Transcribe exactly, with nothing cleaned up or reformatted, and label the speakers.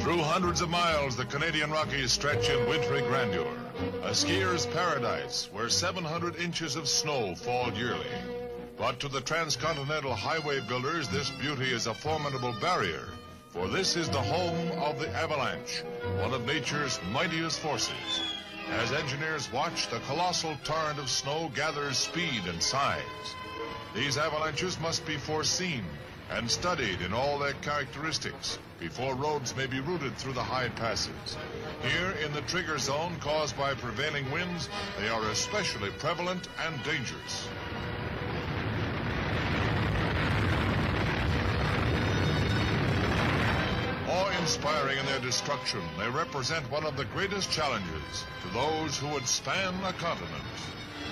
Speaker 1: Through hundreds of miles, the Canadian Rockies stretch in wintry grandeur. A skier's paradise where seven hundred inches of snow fall yearly. But to the transcontinental highway builders, this beauty is a formidable barrier. For this is the home of the avalanche, one of nature's mightiest forces. As engineers watch, the colossal torrent of snow gathers speed and size. These avalanches must be foreseen and studied in all their characteristics before roads may be routed through the high passes. Here in the trigger zone caused by prevailing winds, they are especially prevalent and dangerous. Awe-inspiring in their destruction, they represent one of the greatest challenges to those who would span a continent.